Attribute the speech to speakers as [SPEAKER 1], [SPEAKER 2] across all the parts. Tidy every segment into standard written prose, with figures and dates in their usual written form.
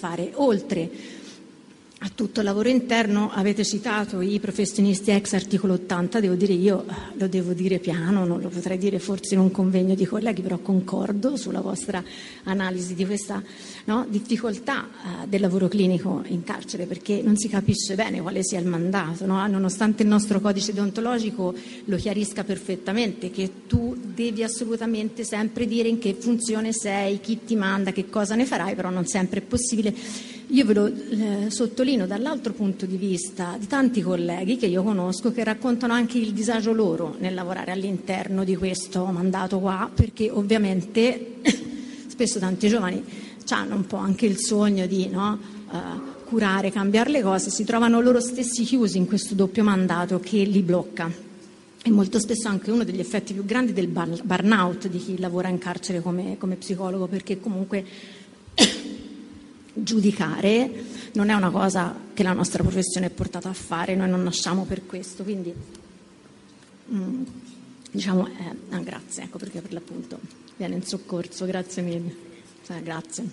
[SPEAKER 1] fare. Oltre a tutto il lavoro interno, avete citato i professionisti ex articolo 80, devo dire io, lo devo dire piano, non lo potrei dire forse in un convegno di colleghi, però concordo sulla vostra analisi di questa difficoltà del lavoro clinico in carcere, perché non si capisce bene quale sia il mandato, no? Nonostante il nostro codice deontologico lo chiarisca perfettamente, che tu devi assolutamente sempre dire in che funzione sei, chi ti manda, che cosa ne farai, però non sempre è possibile. Io ve lo sottolineo dall'altro punto di vista di tanti colleghi che io conosco che raccontano anche il disagio loro nel lavorare all'interno di questo mandato qua, perché ovviamente spesso tanti giovani hanno un po' anche il sogno di curare, cambiare le cose, si trovano loro stessi chiusi in questo doppio mandato che li blocca. E molto spesso anche uno degli effetti più grandi del burnout di chi lavora in carcere come psicologo, perché comunque giudicare non è una cosa che la nostra professione è portata a fare, noi non nasciamo per questo, quindi grazie, ecco perché per l'appunto viene in soccorso, grazie mille. Grazie.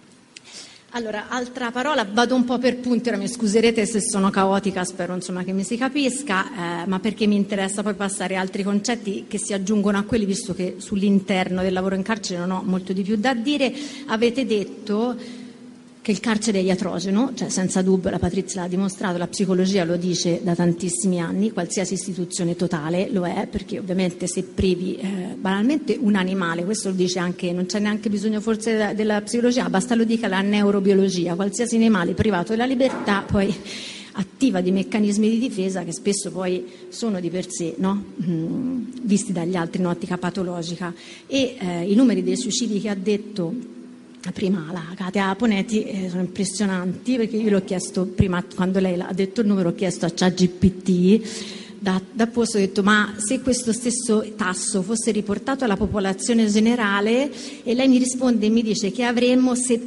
[SPEAKER 1] Allora, altra parola, vado un po' per punti, ora mi scuserete se sono caotica, spero che mi si capisca, ma perché mi interessa poi passare altri concetti che si aggiungono a quelli, visto che sull'interno del lavoro in carcere non ho molto di più da dire. Avete detto che il carcere è iatrogeno, cioè senza dubbio, la Patrizia l'ha dimostrato, la psicologia lo dice da tantissimi anni, qualsiasi istituzione totale lo è, perché ovviamente se privi banalmente un animale, questo lo dice anche, non c'è neanche bisogno forse della psicologia, basta lo dica la neurobiologia, qualsiasi animale privato della libertà poi attiva di meccanismi di difesa che spesso poi sono di per sé visti dagli altri in ottica patologica. E i numeri dei suicidi che ha detto prima la Katia Ponetti sono impressionanti, perché io l'ho chiesto prima, quando lei ha detto il numero, ho chiesto a ChatGPT da posto, ho detto ma se questo stesso tasso fosse riportato alla popolazione generale, e lei mi risponde e mi dice che avremmo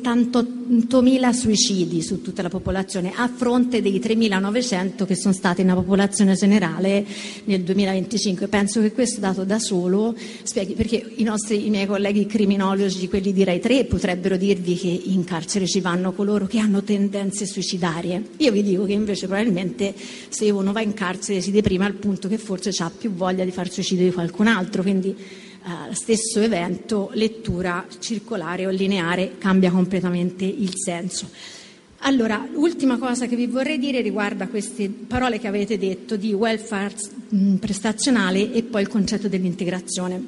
[SPEAKER 1] 78.000 suicidi su tutta la popolazione a fronte dei 3.900 che sono stati nella popolazione generale nel 2025. Penso che questo dato da solo spieghi perché i miei colleghi criminologi, quelli di Rai 3, potrebbero dirvi che in carcere ci vanno coloro che hanno tendenze suicidarie. Io vi dico che invece probabilmente se uno va in carcere si deprime al punto che forse ha più voglia di far suicidio di qualcun altro, quindi stesso evento, lettura circolare o lineare, cambia completamente il senso. Allora, l'ultima cosa che vi vorrei dire riguarda queste parole che avete detto di welfare prestazionale e poi il concetto dell'integrazione.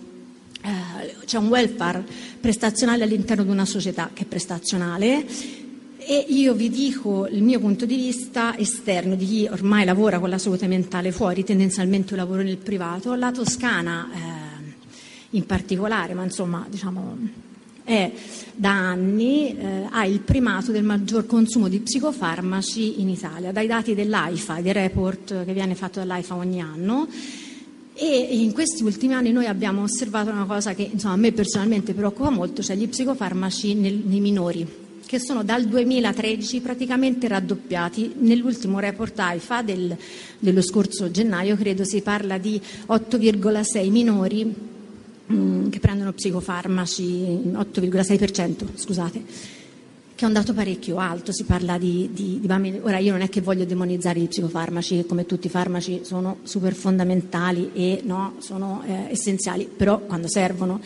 [SPEAKER 1] C'è un welfare prestazionale all'interno di una società che è prestazionale, e io vi dico il mio punto di vista esterno, di chi ormai lavora con la salute mentale fuori, tendenzialmente io lavoro nel privato. La Toscana in particolare, ma è da anni ha il primato del maggior consumo di psicofarmaci in Italia, dai dati dell'AIFA, dei report che viene fatto dall'AIFA ogni anno. E in questi ultimi anni noi abbiamo osservato una cosa che a me personalmente preoccupa molto, cioè gli psicofarmaci nei minori, che sono dal 2013 praticamente raddoppiati. Nell'ultimo report AIFA dello scorso gennaio, credo, si parla di 8,6 minori che prendono psicofarmaci, 8,6%, scusate, che è un dato parecchio alto. Si parla di bambini. Ora, io non è che voglio demonizzare gli psicofarmaci, che come tutti i farmaci sono super fondamentali e sono essenziali, però quando servono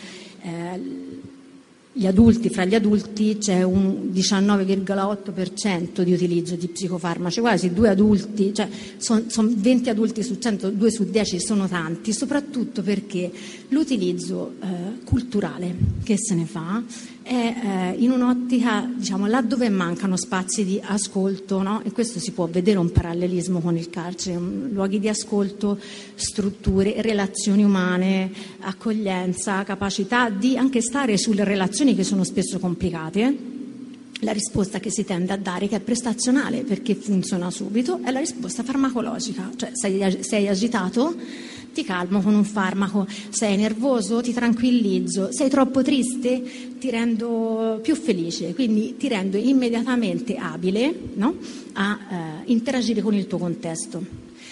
[SPEAKER 1] fra gli adulti c'è un 19,8% di utilizzo di psicofarmaci, quasi 2 adulti, cioè sono 20 adulti su 100, 2 su 10 sono tanti, soprattutto perché l'utilizzo culturale che se ne fa è in un'ottica, laddove mancano spazi di ascolto, e questo si può vedere un parallelismo con il carcere, luoghi di ascolto, strutture, relazioni umane, accoglienza, capacità di anche stare sulle relazioni che sono spesso complicate. La risposta che si tende a dare, che è prestazionale perché funziona subito, è la risposta farmacologica, cioè sei agitato, ti calmo con un farmaco, sei nervoso, ti tranquillizzo, sei troppo triste, ti rendo più felice, quindi ti rendo immediatamente abile a interagire con il tuo contesto.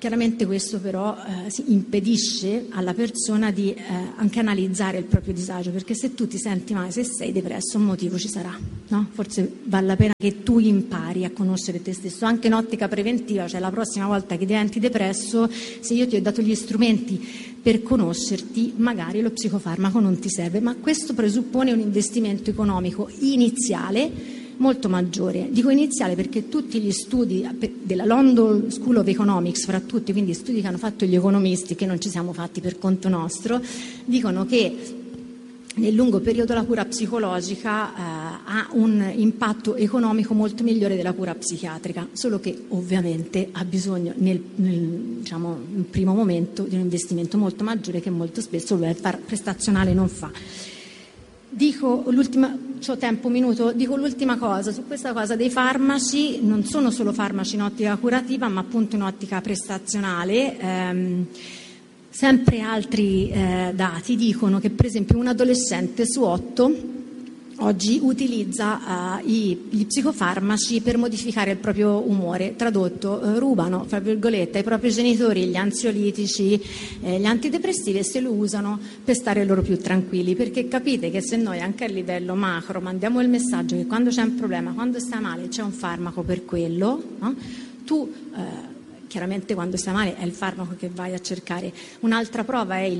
[SPEAKER 1] Chiaramente questo però impedisce alla persona di anche analizzare il proprio disagio, perché se tu ti senti male, se sei depresso, un motivo ci sarà, no? Forse vale la pena che tu impari a conoscere te stesso, anche in ottica preventiva, cioè la prossima volta che diventi depresso, se io ti ho dato gli strumenti per conoscerti, magari lo psicofarmaco non ti serve, ma questo presuppone un investimento economico iniziale molto maggiore. Dico iniziale perché tutti gli studi della London School of Economics, fra tutti, quindi studi che hanno fatto gli economisti, che non ci siamo fatti per conto nostro, dicono che nel lungo periodo la cura psicologica ha un impatto economico molto migliore della cura psichiatrica, solo che ovviamente ha bisogno nel primo momento di un investimento molto maggiore che molto spesso il welfare prestazionale non fa. Dico c'ho tempo, un minuto, dico l'ultima cosa su questa cosa dei farmaci. Non sono solo farmaci in ottica curativa, ma appunto in ottica prestazionale. Sempre altri dati dicono che per esempio un adolescente su 8 oggi utilizza gli psicofarmaci per modificare il proprio umore. Tradotto, rubano, fra virgolette, ai propri genitori gli ansiolitici, gli antidepressivi, e se lo usano per stare loro più tranquilli, perché capite che se noi anche a livello macro mandiamo il messaggio che quando c'è un problema, quando stai male, c'è un farmaco per quello, no? Tu chiaramente quando stai male è il farmaco che vai a cercare. Un'altra prova è il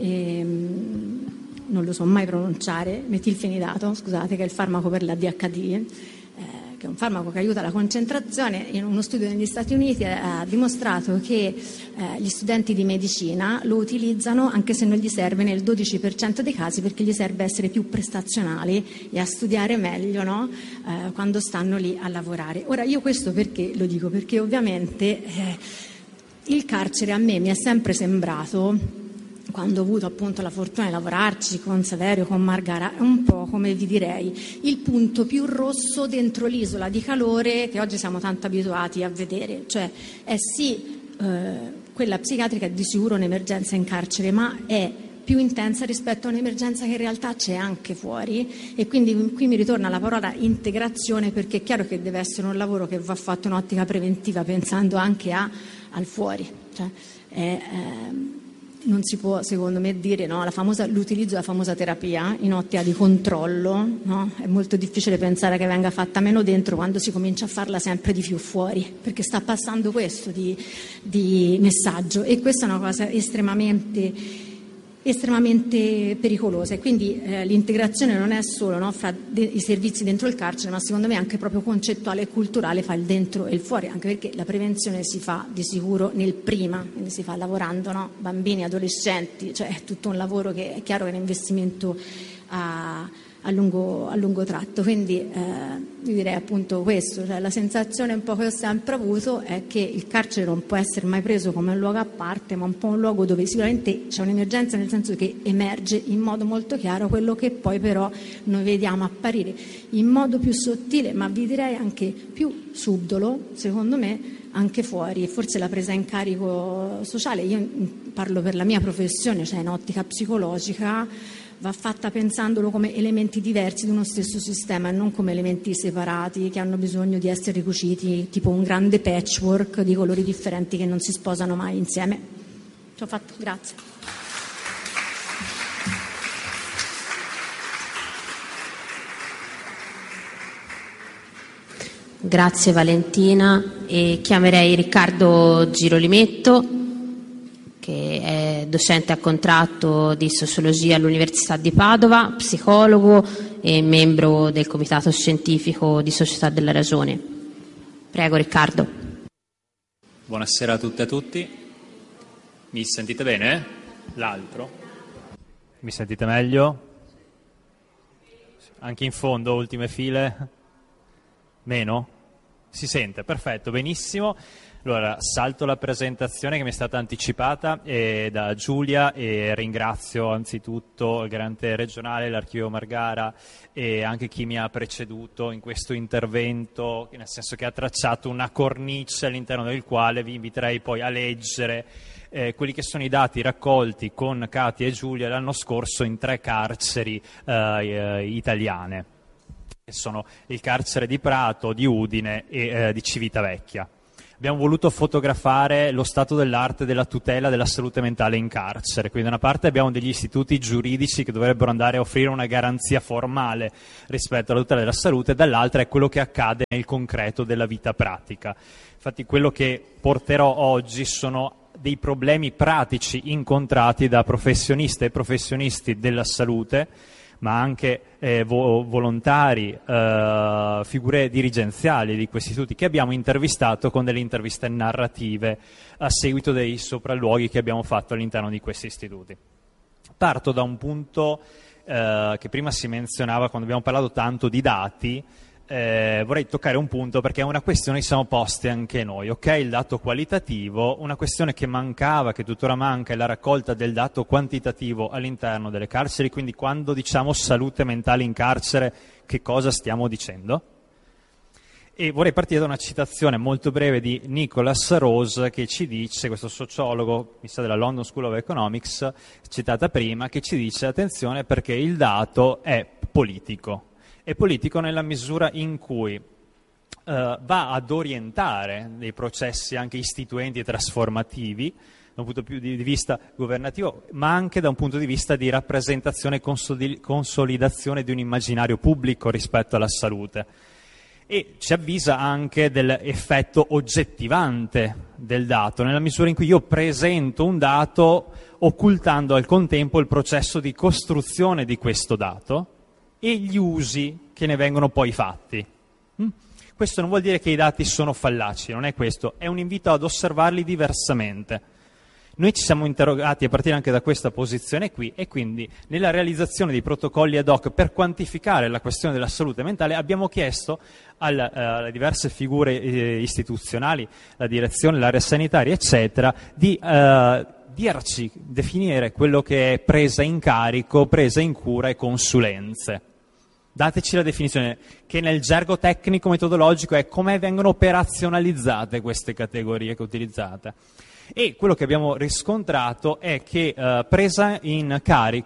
[SPEAKER 1] non lo so mai pronunciare, metilfenidato, scusate, che è il farmaco per l'ADHD, che è un farmaco che aiuta la concentrazione. In uno studio negli Stati Uniti ha dimostrato che gli studenti di medicina lo utilizzano anche se non gli serve nel 12% dei casi, perché gli serve essere più prestazionali e a studiare meglio, no? Quando stanno lì a lavorare. Ora, io questo perché lo dico? Perché ovviamente il carcere a me mi è sempre sembrato, quando ho avuto appunto la fortuna di lavorarci con Saverio, con Margara, un po' come vi direi il punto più rosso dentro l'isola di calore che oggi siamo tanto abituati a vedere. Cioè è sì quella psichiatrica è di sicuro un'emergenza in carcere, ma è più intensa rispetto a un'emergenza che in realtà c'è anche fuori. E quindi qui mi ritorna la parola integrazione, perché è chiaro che deve essere un lavoro che va fatto in ottica preventiva, pensando anche al fuori. Cioè, non si può, secondo me, dire no, l'utilizzo della famosa terapia in ottica di controllo, no? È molto difficile pensare che venga fatta meno dentro quando si comincia a farla sempre di più fuori, perché sta passando questo di messaggio, e questa è una cosa estremamente pericolosa. E quindi l'integrazione non è solo, no, fra i servizi dentro il carcere, ma secondo me anche proprio concettuale e culturale, fa il dentro e il fuori, anche perché la prevenzione si fa di sicuro nel prima, quindi si fa lavorando, no? Bambini, adolescenti, cioè è tutto un lavoro che è chiaro che è un investimento a lungo tratto. Quindi io direi appunto questo, cioè la sensazione un po' che ho sempre avuto è che il carcere non può essere mai preso come un luogo a parte, ma un po' un luogo dove sicuramente c'è un'emergenza, nel senso che emerge in modo molto chiaro quello che poi però noi vediamo apparire in modo più sottile, ma vi direi anche più subdolo, secondo me, anche fuori. E forse la presa in carico sociale, io parlo per la mia professione, cioè in ottica psicologica, va fatta pensandolo come elementi diversi di uno stesso sistema e non come elementi separati che hanno bisogno di essere ricuciti, tipo un grande patchwork di colori differenti che non si sposano mai insieme. Ce l'ho fatto, grazie.
[SPEAKER 2] Grazie Valentina, e chiamerei Riccardo Girolimetto, che è docente a contratto di sociologia all'Università di Padova, psicologo e membro del Comitato Scientifico di Società della Ragione. Prego Riccardo.
[SPEAKER 3] Buonasera a tutte e a tutti. Mi sentite bene? L'altro? Mi sentite meglio? Anche in fondo, ultime file? Meno? Si sente, perfetto, benissimo. Allora, salto la presentazione che mi è stata anticipata da Giulia, e ringrazio anzitutto il Garante regionale, l'Archivio Margara e anche chi mi ha preceduto in questo intervento, nel senso che ha tracciato una cornice all'interno del quale vi inviterei poi a leggere quelli che sono i dati raccolti con Katia e Giulia l'anno scorso in 3 carceri italiane, che sono il carcere di Prato, di Udine e di Civitavecchia. Abbiamo voluto fotografare lo stato dell'arte della tutela della salute mentale in carcere, quindi da una parte abbiamo degli istituti giuridici che dovrebbero andare a offrire una garanzia formale rispetto alla tutela della salute, dall'altra è quello che accade nel concreto della vita pratica. Infatti quello che porterò oggi sono dei problemi pratici incontrati da professioniste e professionisti della salute, ma anche volontari, figure dirigenziali di questi istituti che abbiamo intervistato con delle interviste narrative a seguito dei sopralluoghi che abbiamo fatto all'interno di questi istituti. Parto da un punto che prima si menzionava quando abbiamo parlato tanto di dati. Vorrei toccare un punto perché è una questione che siamo posti anche noi, ok? Il dato qualitativo, una questione che mancava, che tuttora manca, è la raccolta del dato quantitativo all'interno delle carceri, quindi quando diciamo salute mentale in carcere, che cosa stiamo dicendo? E vorrei partire da una citazione molto breve di Nicholas Rose che ci dice, questo sociologo, mi sa della London School of Economics, citata prima, che ci dice attenzione perché il dato è politico. È politico nella misura in cui va ad orientare dei processi anche istituenti e trasformativi da un punto di vista governativo, ma anche da un punto di vista di rappresentazione e consolidazione di un immaginario pubblico rispetto alla salute. E ci avvisa anche dell'effetto oggettivante del dato, nella misura in cui io presento un dato occultando al contempo il processo di costruzione di questo dato e gli usi che ne vengono poi fatti. Questo non vuol dire che i dati sono fallaci, non è questo, è un invito ad osservarli diversamente. Noi ci siamo interrogati a partire anche da questa posizione qui e quindi nella realizzazione dei protocolli ad hoc per quantificare la questione della salute mentale abbiamo chiesto alle diverse figure istituzionali, la direzione, l'area sanitaria, eccetera, di definire quello che è presa in carico, presa in cura e consulenze. Dateci la definizione, che nel gergo tecnico metodologico è come vengono operazionalizzate queste categorie che utilizzate. E quello che abbiamo riscontrato è che presa in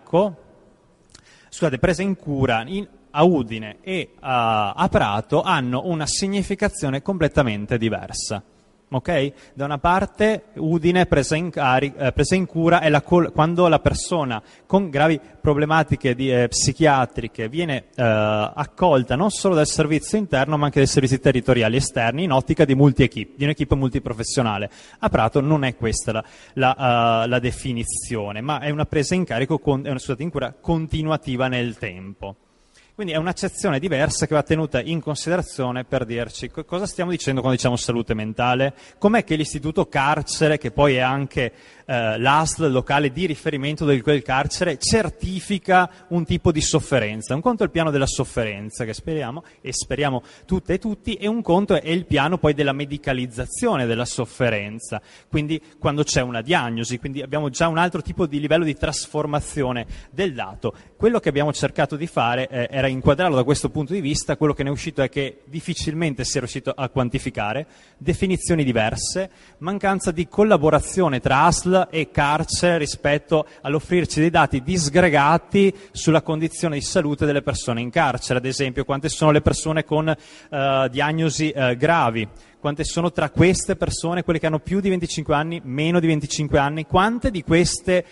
[SPEAKER 3] cura a Udine e a Prato hanno una significazione completamente diversa. Okay? Da una parte Udine presa in cura è quando la persona con gravi problematiche psichiatriche viene accolta non solo dal servizio interno ma anche dai servizi territoriali esterni in ottica di multi-equip, di un'equipe multiprofessionale. A Prato non è questa la definizione, ma è una presa in carico, è una in cura continuativa nel tempo. Quindi è un'accezione diversa che va tenuta in considerazione per dirci cosa stiamo dicendo quando diciamo salute mentale, com'è che l'istituto carcere, che poi è anche l'ASL locale di riferimento del quel carcere, certifica un tipo di sofferenza. Un conto è il piano della sofferenza, che speriamo tutte e tutti, e un conto è il piano poi della medicalizzazione della sofferenza, quindi quando c'è una diagnosi, quindi abbiamo già un altro tipo di livello di trasformazione del dato. Quello che abbiamo cercato di fare era inquadrarlo da questo punto di vista. Quello che ne è uscito è che difficilmente si è riuscito a quantificare, definizioni diverse, mancanza di collaborazione tra ASL e carcere rispetto all'offrirci dei dati disgregati sulla condizione di salute delle persone in carcere, ad esempio quante sono le persone con diagnosi gravi, quante sono tra queste persone quelle che hanno più di 25 anni, meno di 25 anni, quante di queste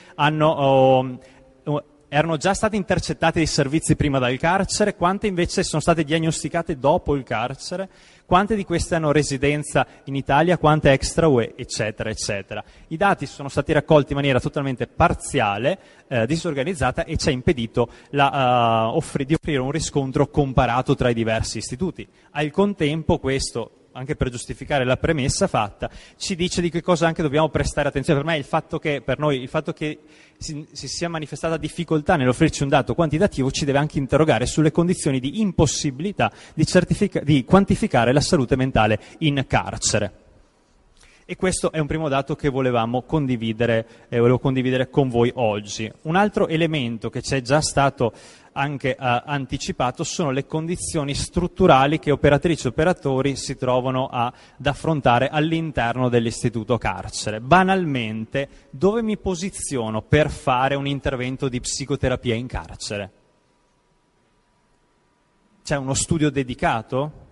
[SPEAKER 3] erano già state intercettate dai servizi prima dal carcere, quante invece sono state diagnosticate dopo il carcere, quante di queste hanno residenza in Italia, quante extra UE, eccetera, eccetera. I dati sono stati raccolti in maniera totalmente parziale, disorganizzata, e ci ha impedito di offrire un riscontro comparato tra i diversi istituti. Al contempo questo, anche per giustificare la premessa fatta, ci dice di che cosa anche dobbiamo prestare attenzione. Per noi il fatto che si sia manifestata difficoltà nell'offrirci un dato quantitativo ci deve anche interrogare sulle condizioni di impossibilità di quantificare la salute mentale in carcere. E questo è un primo dato che volevo condividere con voi oggi. Un altro elemento che ci è già stato anche anticipato sono le condizioni strutturali che operatrici e operatori si trovano ad affrontare all'interno dell'istituto carcere. Banalmente, dove mi posiziono per fare un intervento di psicoterapia in carcere? C'è uno studio dedicato?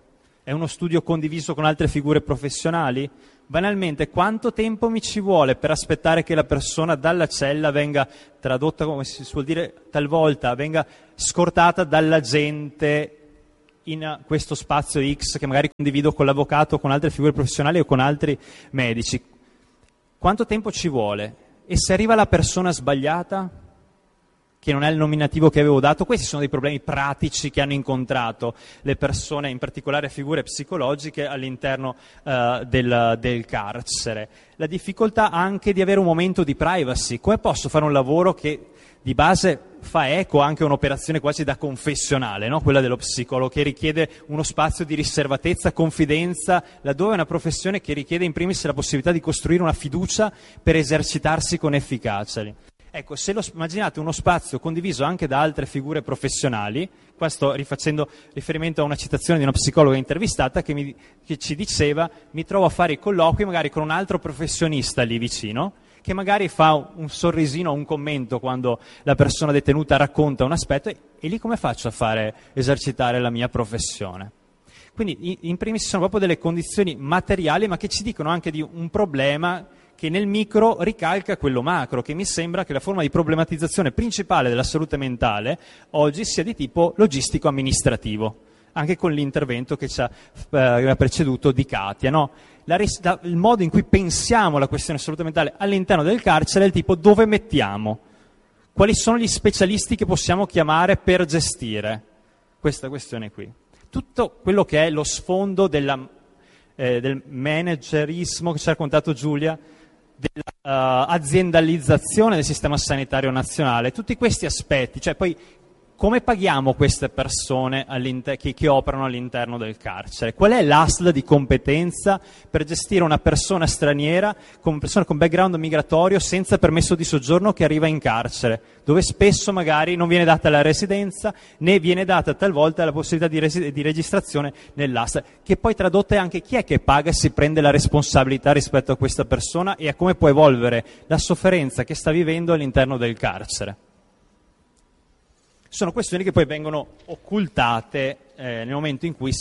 [SPEAKER 3] È uno studio condiviso con altre figure professionali? Banalmente, quanto tempo mi ci vuole per aspettare che la persona dalla cella venga tradotta, come si suol dire talvolta, venga scortata dall'agente in questo spazio X che magari condivido con l'avvocato, con altre figure professionali o con altri medici? Quanto tempo ci vuole? E se arriva la persona sbagliata, che non è il nominativo che avevo dato? Questi sono dei problemi pratici che hanno incontrato le persone, in particolare figure psicologiche, all'interno del carcere. La difficoltà anche di avere un momento di privacy. Come posso fare un lavoro che di base fa eco anche un'operazione quasi da confessionale, no? Quella dello psicologo, che richiede uno spazio di riservatezza, confidenza, laddove è una professione che richiede in primis la possibilità di costruire una fiducia per esercitarsi con efficacia. Ecco, se immaginate uno spazio condiviso anche da altre figure professionali, qua sto rifacendo riferimento a una citazione di una psicologa intervistata che ci diceva: mi trovo a fare i colloqui magari con un altro professionista lì vicino, che magari fa un sorrisino o un commento quando la persona detenuta racconta un aspetto, e lì come faccio a esercitare la mia professione? Quindi in primis ci sono proprio delle condizioni materiali, ma che ci dicono anche di un problema che nel micro ricalca quello macro, che mi sembra che la forma di problematizzazione principale della salute mentale oggi sia di tipo logistico-amministrativo, anche con l'intervento che ci ha preceduto di Katia, no? Il modo in cui pensiamo la questione salute mentale all'interno del carcere è il tipo: dove mettiamo? Quali sono gli specialisti che possiamo chiamare per gestire questa questione qui? Tutto quello che è lo sfondo del managerismo che ci ha raccontato Giulia, dell'aziendalizzazione del sistema sanitario nazionale, tutti questi aspetti, cioè poi come paghiamo queste persone che operano all'interno del carcere? Qual è l'ASL di competenza per gestire una persona straniera, una persona con background migratorio senza permesso di soggiorno che arriva in carcere, dove spesso magari non viene data la residenza, né viene data talvolta la possibilità di registrazione nell'ASL, che poi tradotta è anche chi è che paga e si prende la responsabilità rispetto a questa persona e a come può evolvere la sofferenza che sta vivendo all'interno del carcere. Sono questioni che poi vengono occultate nel momento in cui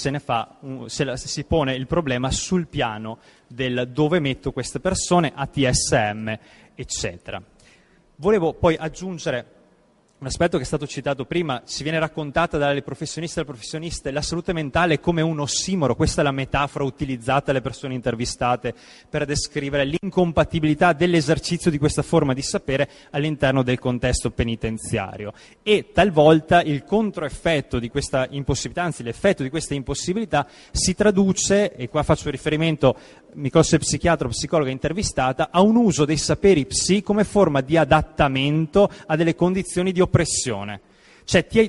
[SPEAKER 3] si pone il problema sul piano del dove metto queste persone, ATSM, eccetera. Volevo poi aggiungere un aspetto che è stato citato prima: ci viene raccontata dalle professioniste e dalle professioniste la salute mentale come un ossimoro. Questa è la metafora utilizzata dalle persone intervistate per descrivere l'incompatibilità dell'esercizio di questa forma di sapere all'interno del contesto penitenziario, e talvolta il controeffetto di questa impossibilità, anzi l'effetto di questa impossibilità si traduce, e qua faccio riferimento, mi corse psichiatra o psicologa intervistata, a un uso dei saperi psi come forma di adattamento a delle condizioni di oppressione. Cioè ti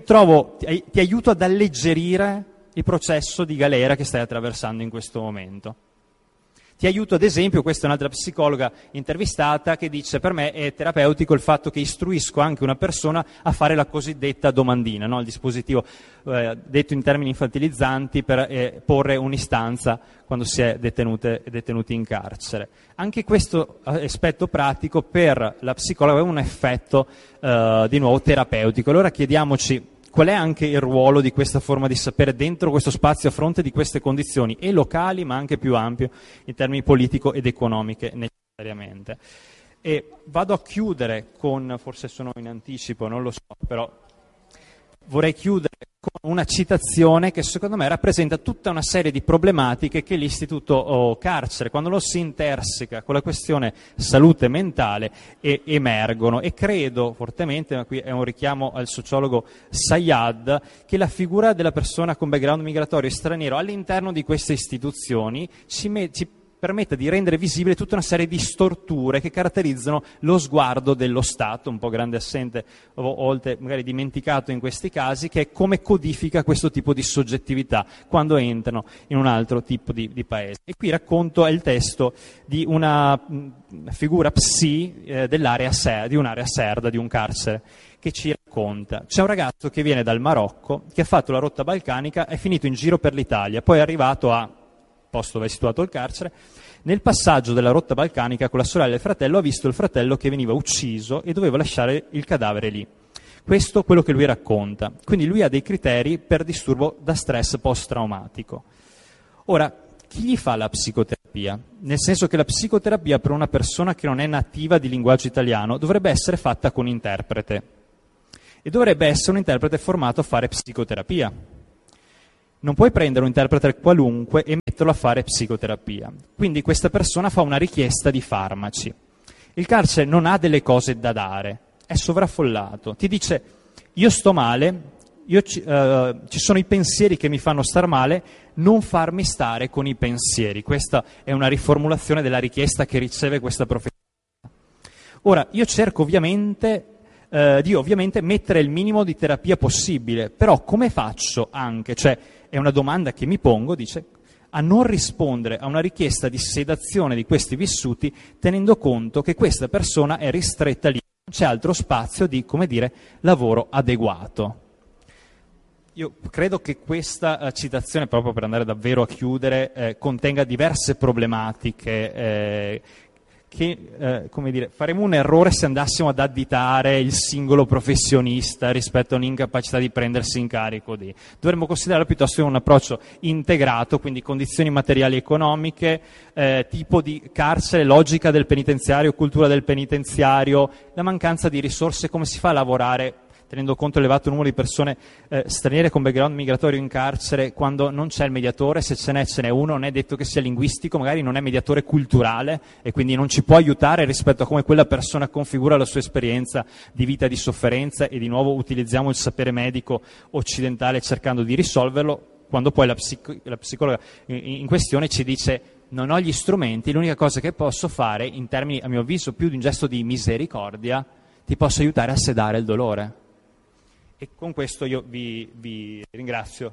[SPEAKER 3] aiuto ad alleggerire il processo di galera che stai attraversando in questo momento. Ti aiuto, ad esempio, questa è un'altra psicologa intervistata che dice: per me è terapeutico il fatto che istruisco anche una persona a fare la cosiddetta domandina, no? Il dispositivo detto in termini infantilizzanti per porre un'istanza quando si è detenuti in carcere. Anche questo aspetto pratico per la psicologa ha un effetto di nuovo terapeutico. Allora chiediamoci: qual è anche il ruolo di questa forma di sapere dentro questo spazio a fronte di queste condizioni, e locali ma anche più ampio in termini politico ed economiche necessariamente. E vado a chiudere con, forse sono in anticipo, non lo so, però vorrei chiudere con una citazione che secondo me rappresenta tutta una serie di problematiche che l'istituto carcere, quando lo si interseca con la questione salute mentale, emergono. E credo fortemente, ma qui è un richiamo al sociologo Sayyad, che la figura della persona con background migratorio straniero all'interno di queste istituzioni ci permetta di rendere visibile tutta una serie di storture che caratterizzano lo sguardo dello Stato, un po' grande assente, volte magari dimenticato in questi casi, che è come codifica questo tipo di soggettività quando entrano in un altro tipo di paese. E qui racconto il testo di una figura psi di un'area serda, di un carcere, che ci racconta. C'è un ragazzo che viene dal Marocco, che ha fatto la rotta balcanica, è finito in giro per l'Italia, poi è arrivato a posto dove è situato il carcere. Nel passaggio della rotta balcanica con la sorella e il fratello ha visto il fratello che veniva ucciso e doveva lasciare il cadavere lì. Questo è quello che lui racconta. Quindi lui ha dei criteri per disturbo da stress post-traumatico. Ora, chi gli fa la psicoterapia? Nel senso che la psicoterapia per una persona che non è nativa di linguaggio italiano dovrebbe essere fatta con interprete e dovrebbe essere un interprete formato a fare psicoterapia. Non puoi prendere un interprete qualunque e metterlo a fare psicoterapia. Quindi questa persona fa una richiesta di farmaci. Il carcere non ha delle cose da dare, è sovraffollato. Ti dice, io sto male, ci sono i pensieri che mi fanno star male, non farmi stare con i pensieri. Questa è una riformulazione della richiesta che riceve questa professionista. Ora, io cerco ovviamente di mettere il minimo di terapia possibile, però come faccio anche, cioè è una domanda che mi pongo, dice, a non rispondere a una richiesta di sedazione di questi vissuti, tenendo conto che questa persona è ristretta lì, non c'è altro spazio di, come dire, lavoro adeguato. Io credo che questa citazione, proprio per andare davvero a chiudere, contenga diverse problematiche che, come dire, faremo un errore se andassimo ad additare il singolo professionista rispetto a un'incapacità di prendersi in carico di. Dovremmo considerarlo piuttosto un approccio integrato, quindi condizioni materiali e economiche, tipo di carcere, logica del penitenziario, cultura del penitenziario, la mancanza di risorse, come si fa a lavorare tenendo conto dell'elevato numero di persone straniere con background migratorio in carcere, quando non c'è il mediatore, se ce n'è uno, non è detto che sia linguistico, magari non è mediatore culturale e quindi non ci può aiutare rispetto a come quella persona configura la sua esperienza di vita e di sofferenza, e di nuovo utilizziamo il sapere medico occidentale cercando di risolverlo, quando poi la psicologa in questione ci dice non ho gli strumenti, l'unica cosa che posso fare, in termini a mio avviso più di un gesto di misericordia, ti posso aiutare a sedare il dolore. E con questo io vi ringrazio.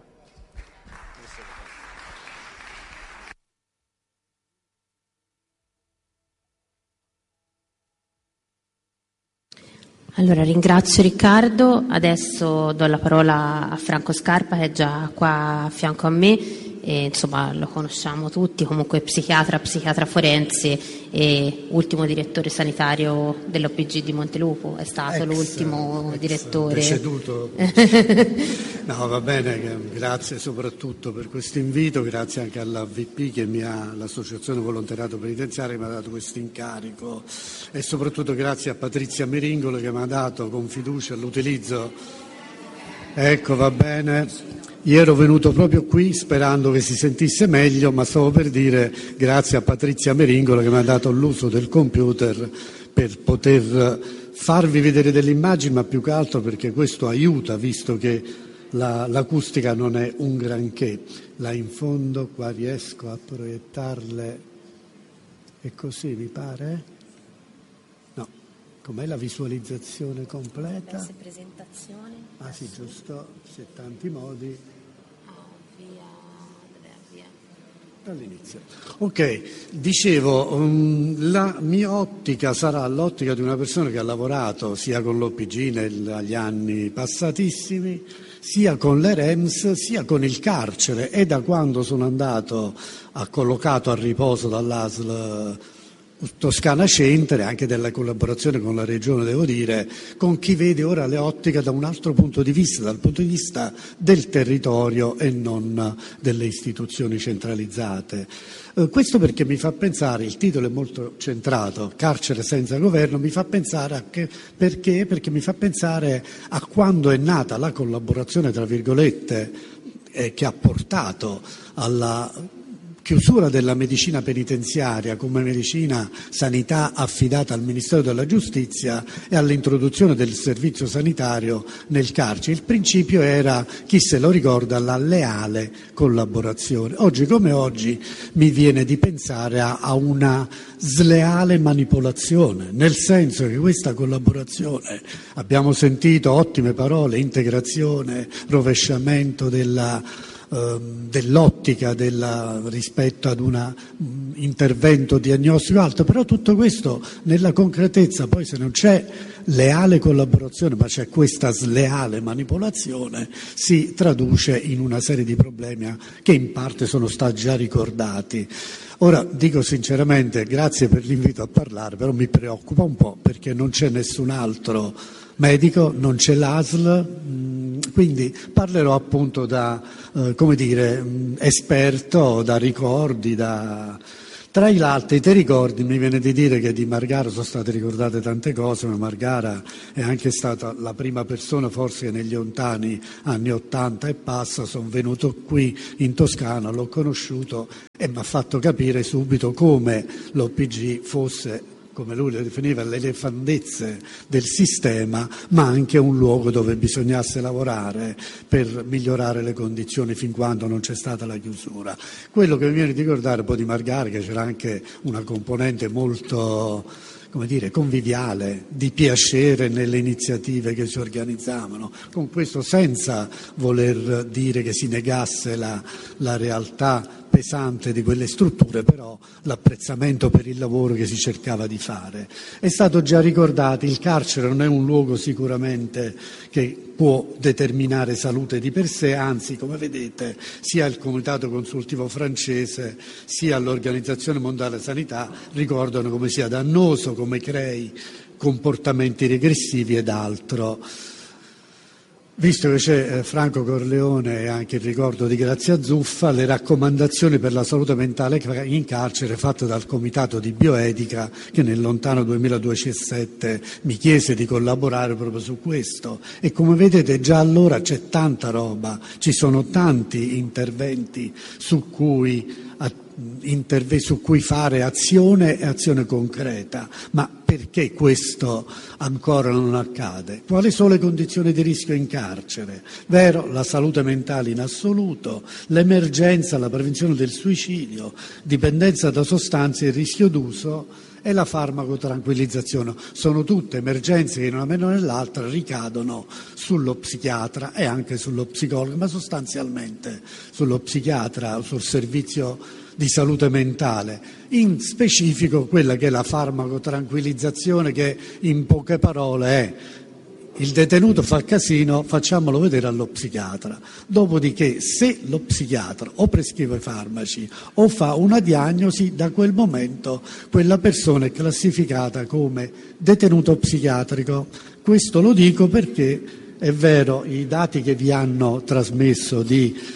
[SPEAKER 2] Allora ringrazio Riccardo, adesso do la parola a Franco Scarpa che è già qua a fianco a me. E, insomma, lo conosciamo tutti, comunque psichiatra forense e ultimo direttore sanitario dell'OPG di Montelupo, è stato l'ultimo direttore.
[SPEAKER 4] Deceduto. No, va bene, grazie soprattutto per questo invito, grazie anche all'AVP l'Associazione Volontariato Penitenziario, che mi ha dato questo incarico, e soprattutto grazie a Patrizia Meringolo che mi ha dato con fiducia l'utilizzo. Ecco, va bene. Io ero venuto proprio qui sperando che si sentisse meglio, ma stavo per dire grazie a Patrizia Meringolo che mi ha dato l'uso del computer per poter farvi vedere delle immagini, ma più che altro perché questo aiuta, visto che l'acustica non è un granché. Là in fondo qua riesco a proiettarle, è così mi pare? No, com'è la visualizzazione completa?
[SPEAKER 2] Diverse presentazioni.
[SPEAKER 4] Ah sì, giusto, c'è tanti modi. Dall'inizio. Ok, dicevo, la mia ottica sarà l'ottica di una persona che ha lavorato sia con l'OPG negli anni passatissimi, sia con le REMS, sia con il carcere, e da quando sono andato collocato a riposo dall'ASL Toscana Centre, anche della collaborazione con la Regione, devo dire, con chi vede ora le ottiche da un altro punto di vista, dal punto di vista del territorio e non delle istituzioni centralizzate. Questo perché mi fa pensare, il titolo è molto centrato, Carcere senza governo, mi fa pensare perché mi fa pensare a quando è nata la collaborazione, tra virgolette, che ha portato alla chiusura della medicina penitenziaria come medicina sanità affidata al Ministero della Giustizia e all'introduzione del servizio sanitario nel carcere. Il principio era, chi se lo ricorda, la leale collaborazione. Oggi come oggi mi viene di pensare a una sleale manipolazione, nel senso che questa collaborazione, abbiamo sentito ottime parole, integrazione, rovesciamento dell'ottica rispetto ad un intervento diagnostico alto, però tutto questo nella concretezza, poi se non c'è leale collaborazione ma c'è questa sleale manipolazione, si traduce in una serie di problemi che in parte sono stati già ricordati. Ora dico sinceramente grazie per l'invito a parlare, però mi preoccupa un po' perché non c'è nessun altro medico, non c'è l'ASL, quindi parlerò appunto da, esperto, da ricordi, Tra i l'altro, ti ricordi, mi viene di dire che di Margara sono state ricordate tante cose, ma Margara è anche stata la prima persona, forse negli lontani anni 80 e passa, sono venuto qui in Toscana, l'ho conosciuto e mi ha fatto capire subito come l'OPG fosse, come lui le definiva, le nefandezze del sistema, ma anche un luogo dove bisognasse lavorare per migliorare le condizioni fin quando non c'è stata la chiusura. Quello che mi viene di ricordare un po' di Margara, che c'era anche una componente molto, conviviale, di piacere nelle iniziative che si organizzavano, con questo senza voler dire che si negasse la realtà pesante di quelle strutture, però l'apprezzamento per il lavoro che si cercava di fare. È stato già ricordato, il carcere non è un luogo sicuramente che può determinare salute di per sé, anzi, come vedete, sia il Comitato Consultivo francese sia l'Organizzazione Mondiale della Sanità ricordano come sia dannoso, come crei comportamenti regressivi ed altro. Visto che c'è Franco Corleone e anche il ricordo di Grazia Zuffa, le raccomandazioni per la salute mentale in carcere fatte dal Comitato di Bioetica, che nel lontano 2007 mi chiese di collaborare proprio su questo. E come vedete già allora c'è tanta roba, ci sono tanti interventi su cui fare azione e azione concreta, ma perché questo ancora non accade? Quali sono le condizioni di rischio in carcere? Vero, la salute mentale in assoluto, l'emergenza, la prevenzione del suicidio, dipendenza da sostanze e rischio d'uso e la farmacotranquillizzazione. Sono tutte emergenze che in una maniera o nell'altra ricadono sullo psichiatra e anche sullo psicologo, ma sostanzialmente sullo psichiatra, sul servizio di salute mentale, in specifico quella che è la farmacotranquillizzazione, che in poche parole è: il detenuto fa casino, facciamolo vedere allo psichiatra. Dopodiché, se lo psichiatra o prescrive farmaci o fa una diagnosi, da quel momento quella persona è classificata come detenuto psichiatrico. Questo lo dico perché è vero, i dati che vi hanno trasmesso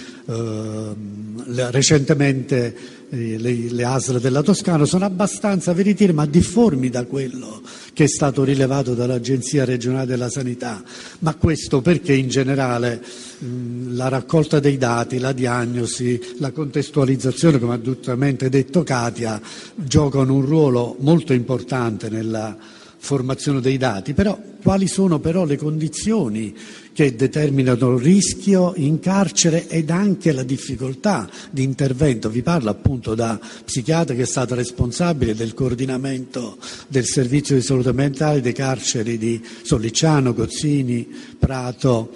[SPEAKER 4] recentemente le ASL della Toscana sono abbastanza veritieri, ma difformi da quello che è stato rilevato dall'Agenzia regionale della sanità. Ma questo perché in generale la raccolta dei dati, la diagnosi, la contestualizzazione, come ha giustamente detto Katia, giocano un ruolo molto importante nella formazione dei dati. Però quali sono però le condizioni che determinano il rischio in carcere ed anche la difficoltà di intervento? Vi parlo appunto da psichiatra che è stata responsabile del coordinamento del servizio di salute mentale dei carceri di Sollicciano, Cozzini, Prato,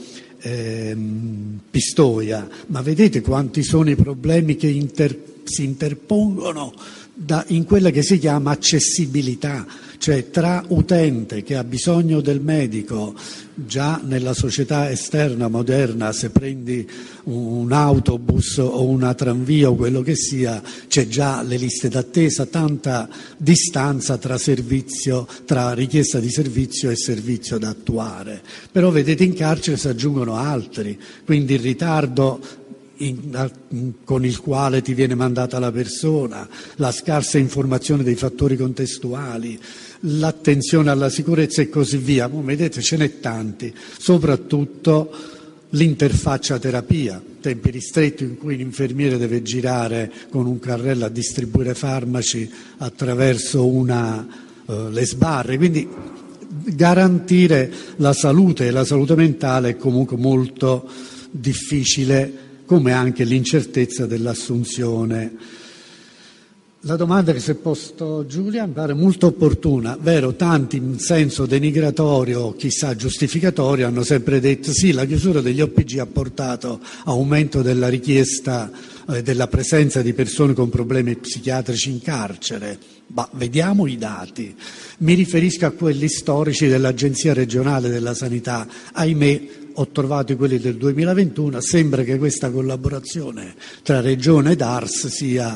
[SPEAKER 4] Pistoia. Ma vedete quanti sono i problemi che si interpongono in quella che si chiama accessibilità, cioè tra utente che ha bisogno del medico. Già nella società esterna moderna, se prendi un autobus o una tranvia o quello che sia, c'è già le liste d'attesa, tanta distanza tra richiesta di servizio e servizio da attuare. Però vedete, in carcere si aggiungono altri, quindi il ritardo con il quale ti viene mandata la persona, la scarsa informazione dei fattori contestuali, l'attenzione alla sicurezza e così via. Come vedete ce n'è tanti, soprattutto l'interfaccia terapia, tempi ristretti in cui l'infermiere deve girare con un carrello a distribuire farmaci attraverso le sbarre, quindi garantire la salute e la salute mentale è comunque molto difficile, come anche l'incertezza dell'assunzione. La domanda che si è posto Giulia mi pare molto opportuna. Vero, tanti in senso denigratorio, chissà giustificatorio, hanno sempre detto sì, la chiusura degli OPG ha portato aumento della richiesta della presenza di persone con problemi psichiatrici in carcere. Ma vediamo i dati. Mi riferisco a quelli storici dell'Agenzia regionale della sanità. Ahimè, ho trovato quelli del 2021, sembra che questa collaborazione tra Regione ed ARS sia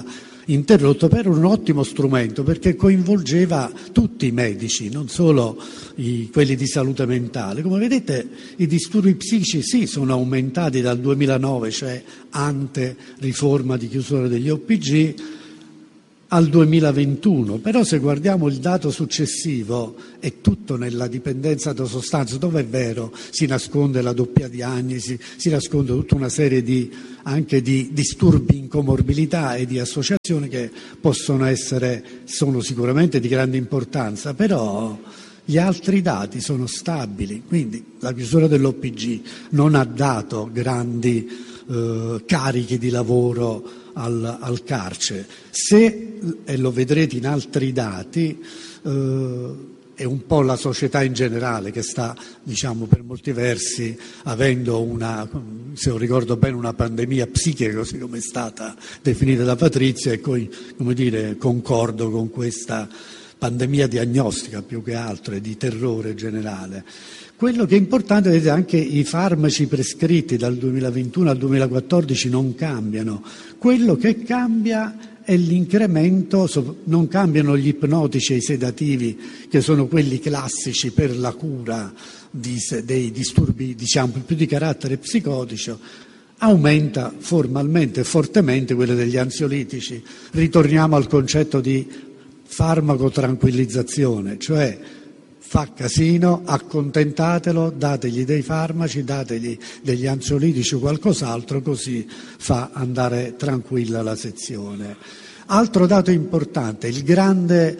[SPEAKER 4] interrotto, però era un ottimo strumento perché coinvolgeva tutti i medici, non solo quelli di salute mentale. Come vedete, i disturbi psichici sì, sono aumentati dal 2009, cioè ante riforma di chiusura degli OPG, al 2021, però se guardiamo il dato successivo è tutto nella dipendenza da sostanze, dove è vero si nasconde la doppia diagnosi, si nasconde tutta una serie anche di disturbi in comorbilità e di associazioni che sono sicuramente di grande importanza, però gli altri dati sono stabili, quindi la chiusura dell'OPG non ha dato grandi carichi di lavoro al carcere. Se, e lo vedrete in altri dati, è un po' la società in generale che sta, diciamo, per molti versi avendo se non ricordo bene, una pandemia psichica, così come è stata definita da Patrizia, e come dire, concordo con questa pandemia diagnostica più che altro e di terrore generale. Quello che è importante, vedete, anche i farmaci prescritti dal 2021 al 2014 non cambiano. Quello che cambia è l'incremento, non cambiano gli ipnotici e i sedativi, che sono quelli classici per la cura dei disturbi, diciamo, più di carattere psicotico. Aumenta formalmente e fortemente quello degli ansiolitici. Ritorniamo al concetto di farmaco-tranquillizzazione, cioè fa casino, accontentatelo, dategli dei farmaci, dategli degli ansiolitici o qualcos'altro, così fa andare tranquilla la sezione. Altro dato importante, il grande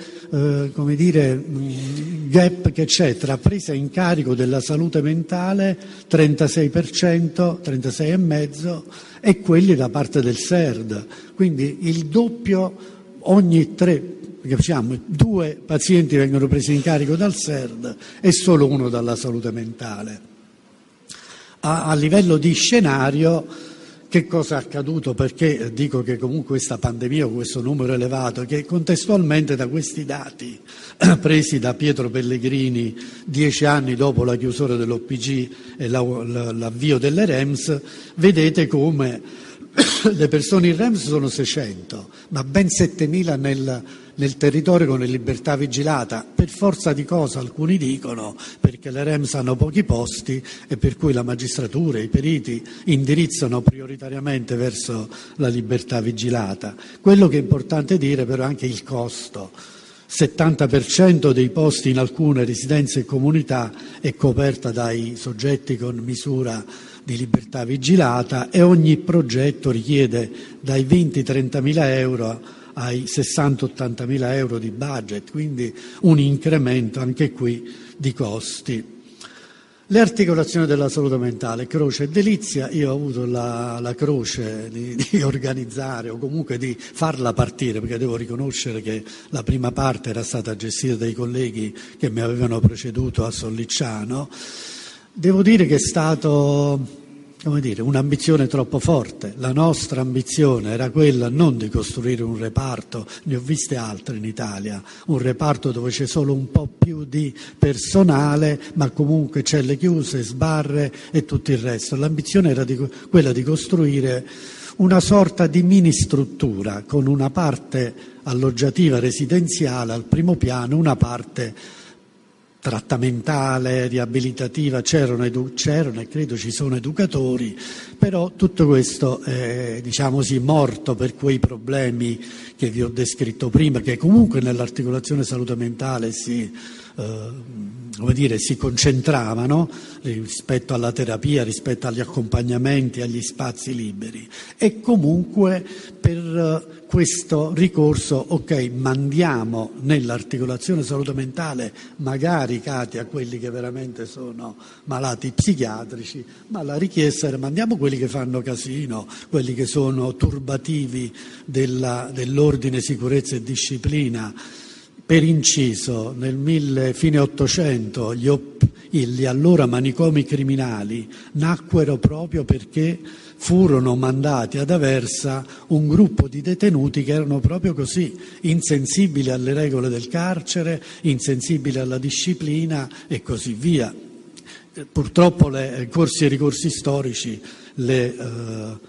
[SPEAKER 4] gap che c'è tra presa in carico della salute mentale, 36%, 36,5%, e quelli da parte del SERD, quindi il doppio ogni 3. Diciamo, 2 pazienti vengono presi in carico dal SERD e solo 1 dalla salute mentale. A livello di scenario, che cosa è accaduto? Perché dico che comunque questa pandemia, questo numero elevato, che contestualmente da questi dati presi da Pietro Pellegrini 10 anni dopo la chiusura dell'OPG e l'avvio delle REMS, vedete come le persone in REMS sono 600, ma ben 7.000 nel territorio con libertà vigilata. Per forza di cosa, alcuni dicono, perché le REMS hanno pochi posti e per cui la magistratura e i periti indirizzano prioritariamente verso la libertà vigilata. Quello che è importante dire però è anche il costo. 70% dei posti in alcune residenze e comunità è coperta dai soggetti con misura di libertà vigilata e ogni progetto richiede dai 20-30 mila euro ai 60-80 mila euro di budget, quindi un incremento anche qui di costi. Le articolazioni della salute mentale, Croce e Delizia, io ho avuto la croce di organizzare o comunque di farla partire, perché devo riconoscere che la prima parte era stata gestita dai colleghi che mi avevano preceduto a Sollicciano. Devo dire che è stato, un'ambizione troppo forte. La nostra ambizione era quella non di costruire un reparto, ne ho viste altre in Italia, un reparto dove c'è solo un po' più di personale, ma comunque celle chiuse, sbarre e tutto il resto. L'ambizione era quella di costruire una sorta di mini struttura con una parte alloggiativa residenziale al primo piano, una parte trattamentale, riabilitativa, c'erano e credo ci sono educatori, però tutto questo è, morto per quei problemi che vi ho descritto prima, che comunque nell'articolazione salute mentale si concentravano rispetto alla terapia, rispetto agli accompagnamenti, agli spazi liberi. E comunque per questo ricorso, mandiamo nell'articolazione salute mentale magari a quelli che veramente sono malati psichiatrici, ma la richiesta era mandiamo quelli che fanno casino, quelli che sono turbativi dell'ordine, sicurezza e disciplina. Per inciso, fine Ottocento gli allora manicomi criminali nacquero proprio perché furono mandati ad Aversa un gruppo di detenuti che erano proprio così, insensibili alle regole del carcere, insensibili alla disciplina e così via. Purtroppo corsi e ricorsi storici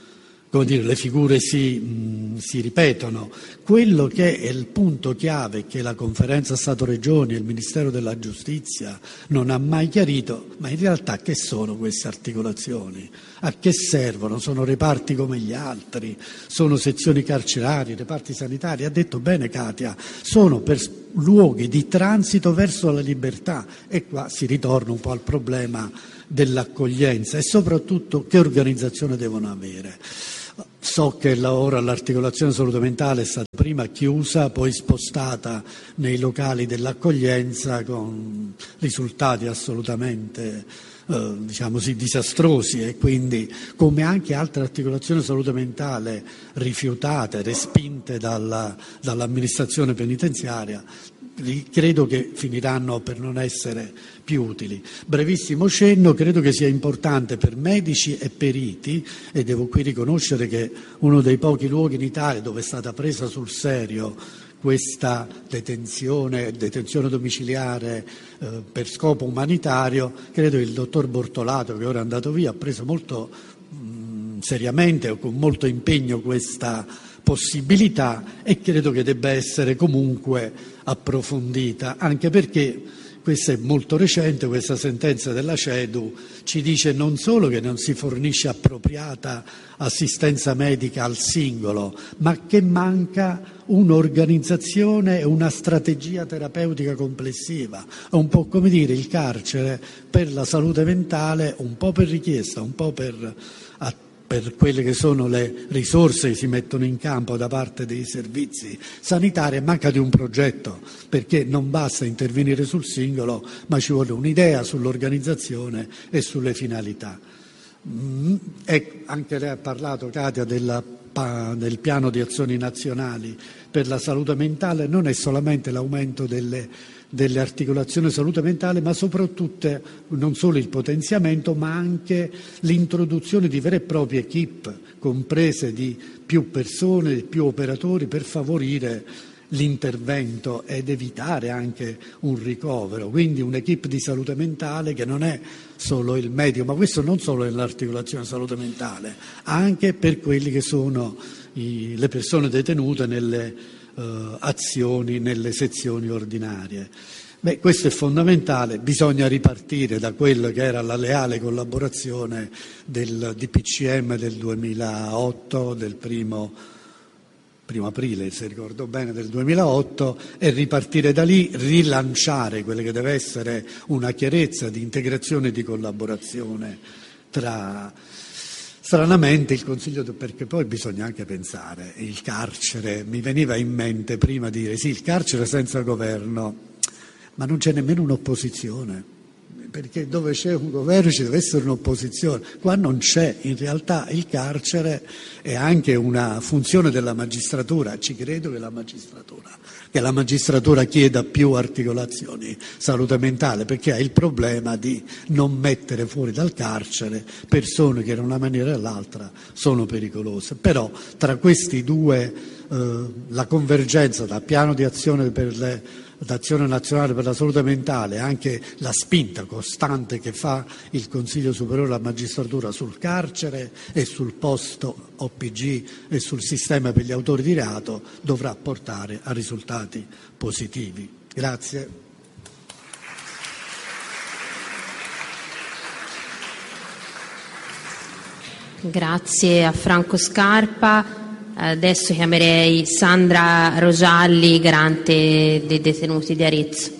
[SPEAKER 4] come dire, le figure si ripetono. Quello che è il punto chiave che la Conferenza Stato-Regioni e il Ministero della Giustizia non ha mai chiarito, ma in realtà che sono queste articolazioni? A che servono? Sono reparti come gli altri? Sono sezioni carcerarie, reparti sanitari? Ha detto bene Katia, sono per luoghi di transito verso la libertà, e qua si ritorna un po' al problema dell'accoglienza e soprattutto che organizzazione devono avere. So che ora l'articolazione salute mentale è stata prima chiusa, poi spostata nei locali dell'accoglienza con risultati assolutamente disastrosi, e quindi, come anche altre articolazioni salute mentale rifiutate, respinte dall'amministrazione penitenziaria, credo che finiranno per non essere più utili. Brevissimo cenno, credo che sia importante per medici e periti, e devo qui riconoscere che uno dei pochi luoghi in Italia dove è stata presa sul serio questa detenzione domiciliare per scopo umanitario, credo che il dottor Bortolato, che ora è andato via, ha preso molto seriamente o con molto impegno questa possibilità, e credo che debba essere comunque approfondita, anche perché questa è molto recente, questa sentenza della CEDU ci dice non solo che non si fornisce appropriata assistenza medica al singolo, ma che manca un'organizzazione e una strategia terapeutica complessiva. È un po' come dire il carcere per la salute mentale, un po' per richiesta, un po' per quelle che sono le risorse che si mettono in campo da parte dei servizi sanitari, manca di un progetto, perché non basta intervenire sul singolo, ma ci vuole un'idea sull'organizzazione e sulle finalità. Anche lei ha parlato, Katia, del piano di azioni nazionali per la salute mentale. Non è solamente l'aumento delle articolazioni salute mentale, ma soprattutto non solo il potenziamento, ma anche l'introduzione di vere e proprie equip, comprese di più persone, di più operatori, per favorire l'intervento ed evitare anche un ricovero. Quindi un'equipe di salute mentale che non è solo il medico, ma questo non solo nell'articolazione salute mentale, anche per quelli che sono le persone detenute nelle azioni, nelle sezioni ordinarie. Questo è fondamentale, bisogna ripartire da quello che era la leale collaborazione del DPCM del 2008, del primo aprile, se ricordo bene, del 2008, e ripartire da lì, rilanciare quella che deve essere una chiarezza di integrazione e di collaborazione tra... Stranamente il Consiglio, perché poi bisogna anche pensare, il carcere, mi veniva in mente prima dire sì, il carcere senza governo, ma non c'è nemmeno un'opposizione, perché dove c'è un governo ci deve essere un'opposizione, qua non c'è. In realtà il carcere è anche una funzione della magistratura, ci credo che la magistratura chieda più articolazioni salute mentale, perché ha il problema di non mettere fuori dal carcere persone che in una maniera o l'altra sono pericolose. Però tra questi due la convergenza dal piano di azione d'azione nazionale per la salute mentale, anche la spinta costante che fa il Consiglio Superiore della Magistratura sul carcere e sul post OPG e sul sistema per gli autori di reato, dovrà portare a risultati positivi. Grazie.
[SPEAKER 2] Grazie a Franco Scarpa. Adesso chiamerei Sandra Rosalli, garante dei detenuti di Arezzo.